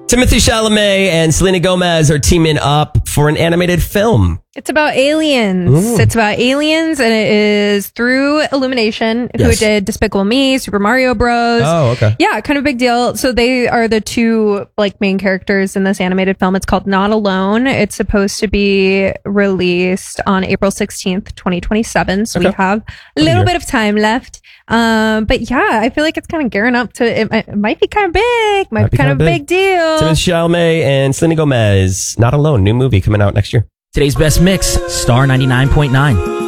Timothy Chalamet and Selena Gomez are teaming up for an animated film. It's about aliens. Ooh. It's about aliens, and it is through Illumination, who Yes. did Despicable Me, Super Mario Bros. Oh, okay. Yeah, kind of a big deal. So they are the two main characters in this animated film. It's called Not Alone. It's supposed to be released on April 16th, 2027. So we have a little bit of time left. But yeah, I feel like it's kind of gearing up to, it might be kind of big, might be kind of a big deal. Timothy Chalamet and Selena Gomez, Not Alone, new movie coming out next year. Today's best mix, Star 99.9.